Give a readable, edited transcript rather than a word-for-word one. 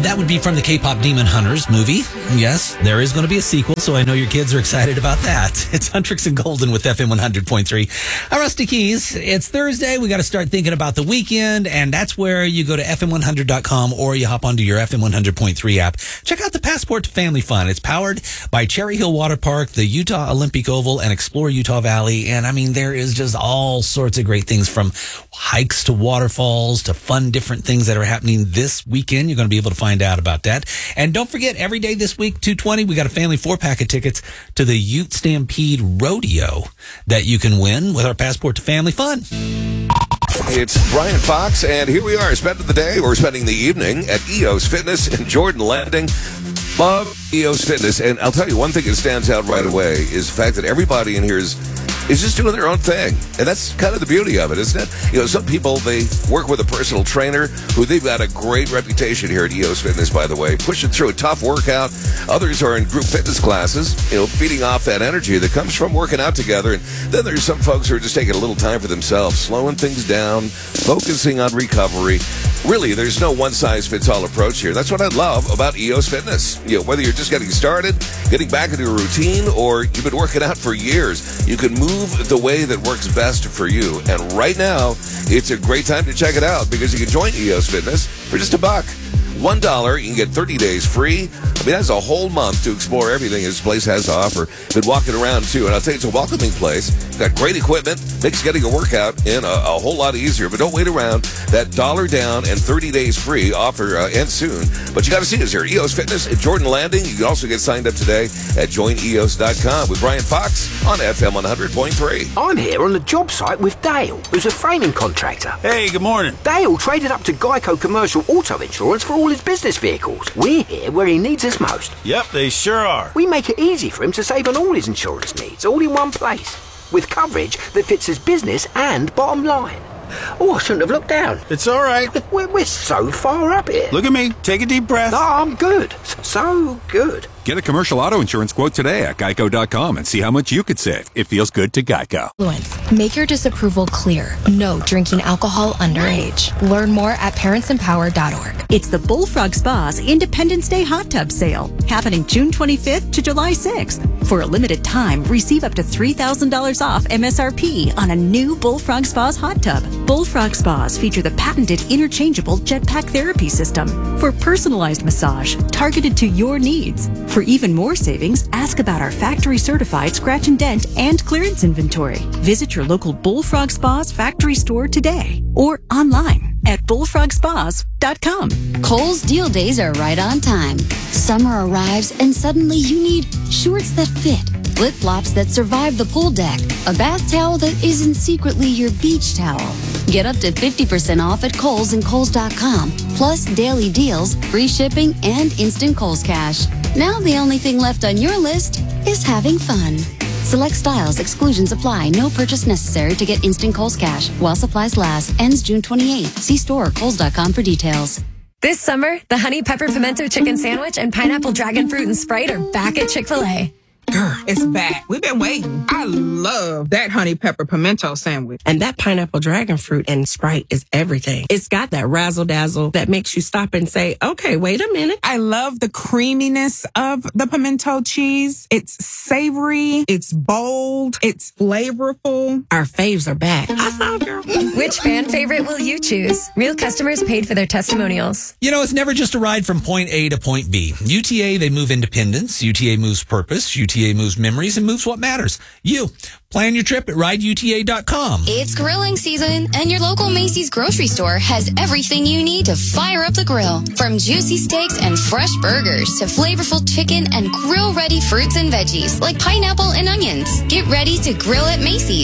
That would be from the K-pop Demon Hunters movie. Yes, there is going to be a sequel, so I know your kids are excited about that. It's Huntrix and Golden with FM 100.3. I'm Rusty Keys. It's Thursday. We got to start thinking about the weekend, and that's where you go to fm100.com or you hop onto your FM 100.3 app. Check out the Passport to Family Fun. It's powered by Cherry Hill Water Park, the Utah Olympic Oval, and Explore Utah Valley. And I mean, there is just all sorts of great things, from hikes to waterfalls to fun different things that are happening this weekend. You're going to be able to find out about that. And don't forget, every day this week, 220, we got a family 4-pack of tickets to the Ute Stampede Rodeo that you can win with our Passport to Family Fun. It's Brian Fox, and here we are, spending the day or spending the evening at EOS Fitness in Jordan Landing. Love EOS Fitness, and I'll tell you one thing that stands out right away is the fact that everybody in here is just doing their own thing. And that's kind of the beauty of it, isn't it? You know, some people, they work with a personal trainer who they've got a great reputation here at EOS Fitness, by the way, pushing through a tough workout. Others are in group fitness classes, you know, feeding off that energy that comes from working out together. And then there's some folks who are just taking a little time for themselves, slowing things down, focusing on recovery. Really, there's no one-size-fits-all approach here. That's what I love about EOS Fitness. You know, whether you're just getting started, getting back into a routine, or you've been working out for years, you can move the way that works best for you. And right now, it's a great time to check it out because you can join EOS Fitness for just $1. $1, you can get 30 days free. I mean, that's a whole month to explore everything this place has to offer. Been walking around, too, and I'll tell you, it's a welcoming place. Got great equipment. Makes getting a workout in a whole lot easier. But don't wait around. That $1 down and 30 days free offer ends soon. But you got to see us here. EOS Fitness at Jordan Landing. You can also get signed up today at joineos.com with Brian Fox on FM 100.3. I'm here on the job site with Dale, who's a framing contractor. Hey, good morning. Dale traded up to Geico Commercial Auto Insurance for all his business vehicles. We're here where he needs us most. Yep, they sure are. We make it easy for him to save on all his insurance needs, all in one place, with coverage that fits his business and bottom line. Oh, I shouldn't have looked down. It's all right. We're so far up here. Look at me. Take a deep breath. No, I'm good. So good. Get a commercial auto insurance quote today at geico.com and see how much you could save. It feels good to Geico. Make your disapproval clear. No drinking alcohol underage. Learn more at parentsempower.org. It's the Bullfrog Spa's Independence Day Hot Tub Sale, happening June 25th to July 6th. For a limited time, receive up to $3,000 off MSRP on a new Bullfrog Spa's hot tub. Bullfrog Spas feature the patented interchangeable jetpack therapy system for personalized massage targeted to your needs. For even more savings, ask about our factory-certified scratch and dent and clearance inventory. Visit your local Bullfrog Spas factory store today or online at bullfrogspas.com. Kohl's Deal Days are right on time. Summer arrives and suddenly you need shorts that fit, flip-flops that survive the pool deck, a bath towel that isn't secretly your beach towel. Get up to 50% off at Kohl's and Kohl's.com, plus daily deals, free shipping, and instant Kohl's Cash. Now the only thing left on your list is having fun. Select styles, exclusions apply. No purchase necessary to get instant Kohl's Cash while supplies last. Ends June 28th. See store or Kohl's.com for details. This summer, the Honey Pepper Pimento Chicken Sandwich and Pineapple Dragon Fruit and Sprite are back at Chick-fil-A. Girl, it's back. We've been waiting. I love that honey pepper pimento sandwich. And that pineapple dragon fruit and Sprite is everything. It's got that razzle dazzle that makes you stop and say, okay, wait a minute. I love the creaminess of the pimento cheese. It's savory. It's bold. It's flavorful. Our faves are back. I saw, girl. Which fan favorite will you choose? Real customers paid for their testimonials. You know, it's never just a ride from point A to point B. UTA, they move independence. UTA moves purpose. UTA moves memories and moves what matters. You. Plan your trip at rideuta.com. It's grilling season, and your local Macy's grocery store has everything you need to fire up the grill. From juicy steaks and fresh burgers to flavorful chicken and grill-ready fruits and veggies like pineapple and onions. Get ready to grill at Macy's.